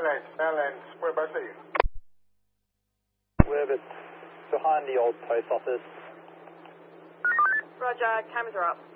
Maryland, whereabouts are you? We're behind the old post office. Roger, cameras are up.